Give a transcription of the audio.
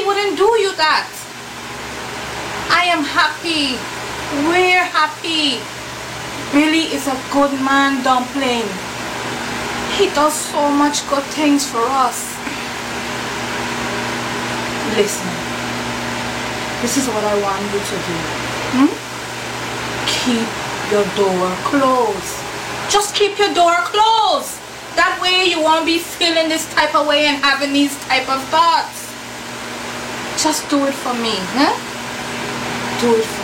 he wouldn't do you that. I am happy. We're happy. Billy is a good man, Dumpling. He does so much good things for us. Listen, this is what I want you to do. Keep your door closed. Just keep your door closed. That way you won't be feeling this type of way and having these type of thoughts. Just do it for me, huh? Do it for me.